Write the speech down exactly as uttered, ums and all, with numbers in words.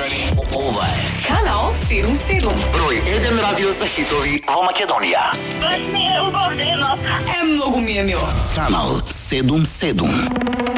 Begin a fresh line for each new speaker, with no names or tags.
Внимание!
Ова е
Канал седум седум.
број еден радио за хитови во Македонија.
Баш ми е убав денот.
Е, многу ми е мило.
Канал седум седум.